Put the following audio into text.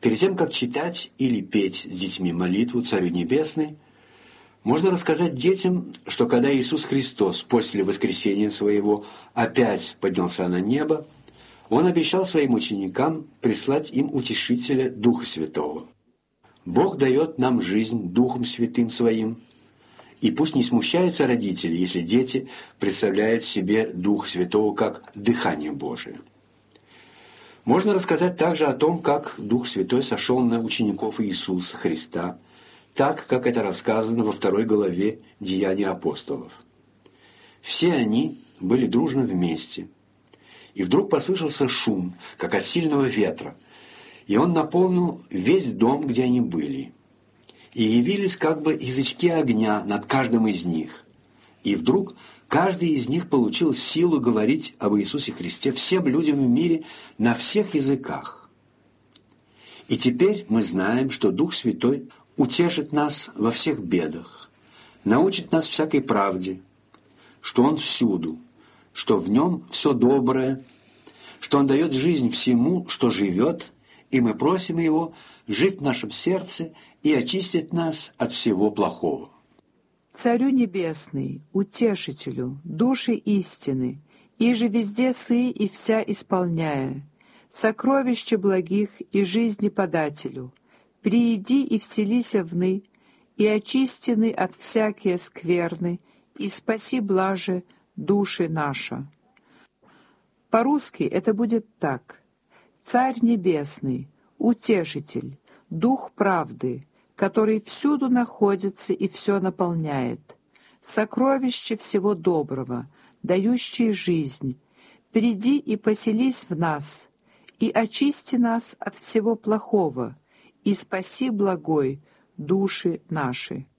Перед тем, как читать или петь с детьми молитву «Царю Небесный», можно рассказать детям, что когда Иисус Христос после воскресения Своего опять поднялся на небо, Он обещал Своим ученикам прислать им Утешителя Духа Святого. Бог дает нам жизнь Духом Святым Своим, и пусть не смущаются родители, если дети представляют себе Духа Святого как дыхание Божие. Можно рассказать также о том, как Дух Святой сошел на учеников Иисуса Христа, так, как это рассказано во 2 главе «Деяний апостолов». Все они были дружно вместе, и вдруг послышался шум, как от сильного ветра, и он наполнил весь дом, где они были. И явились как бы язычки огня над каждым из них. И вдруг каждый из них получил силу говорить об Иисусе Христе всем людям в мире на всех языках. И теперь мы знаем, что Дух Святой утешит нас во всех бедах, научит нас всякой правде, что Он всюду, что в Нем все доброе, что Он дает жизнь всему, что живет, и мы просим Его жить в нашем сердце и очистить нас от всего плохого. Царю Небесный, Утешителю, души истины, и же везде сы и вся исполняя, сокровище благих и жизни подателю, прииди и вселися вны, и очистены от всякие скверны, и спаси блаже души наша. По-русски это будет так. Царь Небесный, Утешитель, Дух правды, который всюду находится и все наполняет, сокровище всего доброго, дающий жизнь, приди и поселись в нас, и очисти нас от всего плохого, и спаси благой души наши.